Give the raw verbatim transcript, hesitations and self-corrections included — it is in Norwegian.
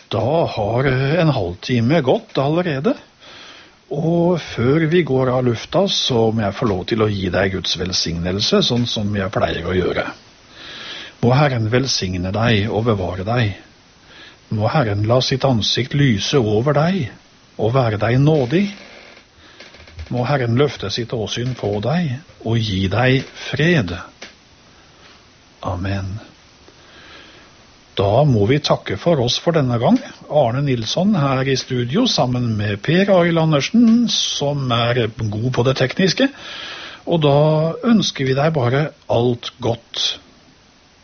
Da har en halvtime gått allerede, og før vi går av lufta så må jeg få lov til å gi deg Guds velsignelse, sånn som jeg pleier å gjøre. Må Herren velsigne deg og bevare deg. Må Herren la sitt ansikt lyse over deg og være deg nådig. Må Herren løfte sitt åsyn på deg og gi deg fred. Amen. Da må vi takke for oss for denne gang. Arne Nilsson her i studio sammen med Per Arild Andersen, som er god på det tekniske. Og da ønsker vi deg bare alt godt.